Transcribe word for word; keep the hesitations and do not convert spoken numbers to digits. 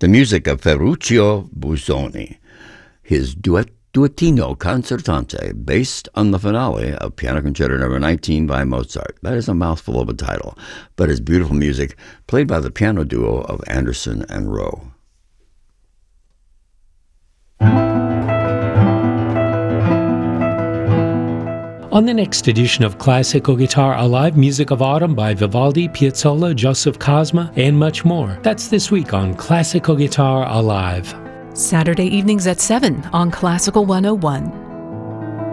the music of Ferruccio Busoni, his duet, Duettino Concertante, based on the finale of Piano Concerto Number nineteen by Mozart. That is a mouthful of a title, but it's beautiful music played by the piano duo of Anderson and Rowe. On the next edition of Classical Guitar Alive, music of autumn by Vivaldi, Piazzolla, Joseph Cosma, and much more. That's this week on Classical Guitar Alive. Saturday evenings at seven on Classical one oh one.